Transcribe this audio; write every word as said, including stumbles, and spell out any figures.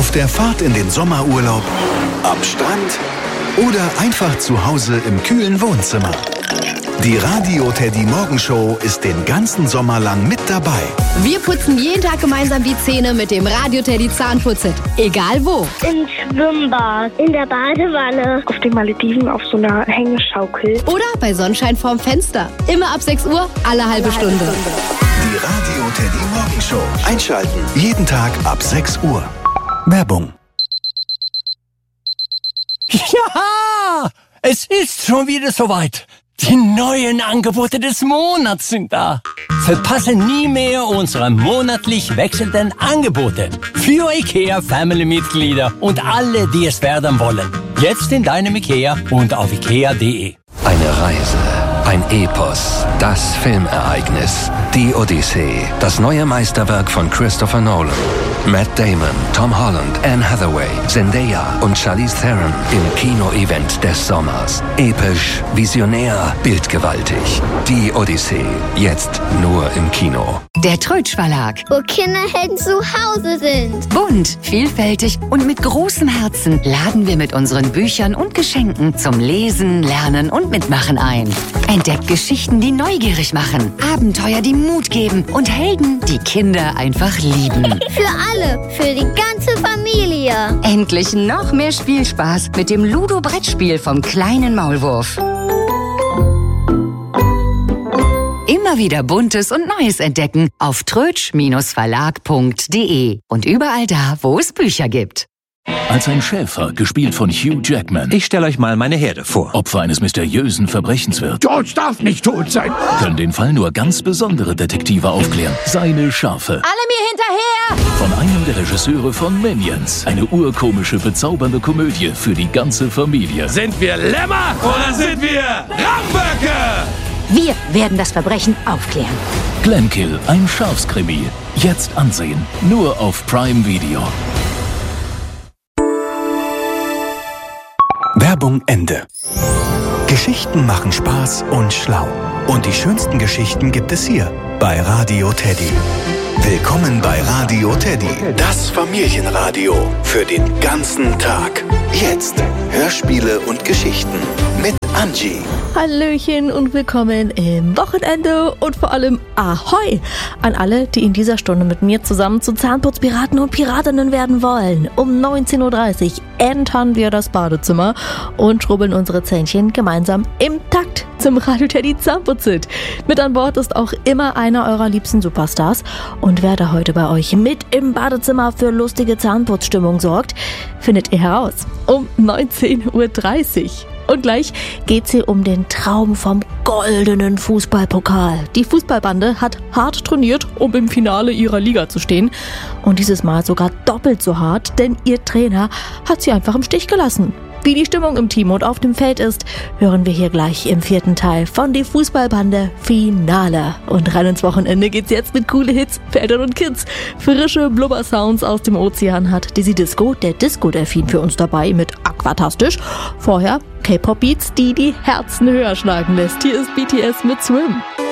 Auf der Fahrt in den Sommerurlaub, am Strand oder einfach zu Hause im kühlen Wohnzimmer. Die Radio Teddy Morgenshow ist den ganzen Sommer lang mit dabei. Wir putzen jeden Tag gemeinsam die Zähne mit dem Radio Teddy Zahnputzet. Egal wo. Im Schwimmbad, in der Badewanne, auf den Malediven auf so einer Hängeschaukel. Oder bei Sonnenschein vorm Fenster. Immer ab sechs Uhr, alle halbe Stunde. Die Radio Teddy Morgenshow. Einschalten. Jeden Tag ab sechs Uhr. Werbung. Ja, es ist schon wieder soweit. Die neuen Angebote des Monats sind da. Verpasse nie mehr unsere monatlich wechselnden Angebote. Für IKEA Family-Mitglieder und alle, die es werden wollen. Jetzt in deinem IKEA und auf ikea punkt de. Eine Reise, ein Epos, das Filmereignis, die Odyssee, das neue Meisterwerk von Christopher Nolan. Matt Damon, Tom Holland, Anne Hathaway, Zendaya und Charlize Theron im Kino-Event des Sommers. Episch, visionär, bildgewaltig. Die Odyssee, jetzt nur im Kino. Der Troitsch Verlag. Wo Kinderhelden zu Hause sind. Bunt, vielfältig und mit großem Herzen laden wir mit unseren Büchern und Geschenken zum Lesen, Lernen und Mitmachen ein. Entdeckt Geschichten, die neugierig machen, Abenteuer, die Mut geben und Helden, die Kinder einfach lieben. Für alle, für die ganze Familie. Endlich noch mehr Spielspaß mit dem Ludo-Brettspiel vom kleinen Maulwurf. Immer wieder Buntes und Neues entdecken auf troitsch Verlag punkt de und überall da, wo es Bücher gibt. Als ein Schäfer, gespielt von Hugh Jackman, Ich stelle euch mal meine Herde vor. Opfer eines mysteriösen Verbrechens wird, George darf nicht tot sein. können den Fall nur ganz besondere Detektive aufklären. Seine Schafe. Alle mir hinterher! Von einem der Regisseure von Minions. Eine urkomische, bezaubernde Komödie für die ganze Familie. Sind wir Lämmer oder sind wir Ramböcke? Wir werden das Verbrechen aufklären. Glenkill, ein Schafskrimi. Jetzt ansehen. Nur auf Prime Video. Werbung Ende. Geschichten machen Spaß und schlau. Und die schönsten Geschichten gibt es hier bei Radio Teddy. Willkommen bei Radio Teddy, das Familienradio für den ganzen Tag. Jetzt Hörspiele und Geschichten mit Angie. Hallöchen und willkommen im Wochenende und vor allem Ahoi an alle, die in dieser Stunde mit mir zusammen zu Zahnputzpiraten und Piratinnen werden wollen. Um neunzehn Uhr dreißig entern wir das Badezimmer und schrubbeln unsere Zähnchen gemeinsam im Takt zum Radio Teddy Zahnputzit. Mit an Bord ist auch immer einer eurer liebsten Superstars. Und wer da heute bei euch mit im Badezimmer für lustige Zahnputzstimmung sorgt, findet ihr heraus um neunzehn Uhr dreißig. Und gleich geht's hier um den Traum vom goldenen Fußballpokal. Die Fußballbande hat hart trainiert, um im Finale ihrer Liga zu stehen. Und dieses Mal sogar doppelt so hart, denn ihr Trainer hat sie einfach im Stich gelassen. Wie die Stimmung im Team und auf dem Feld ist, hören wir hier gleich im vierten Teil von Die Fußballbande Finale. Und rein ins Wochenende geht's jetzt mit coole Hits, Vätern und Kids. Frische Blubber-Sounds aus dem Ozean hat Dizzy Disco, der Disco-Delfin, für uns dabei mit Aquatastisch. Vorher K-Pop-Beats, die die Herzen höher schlagen lässt. Hier ist B T S mit Swim.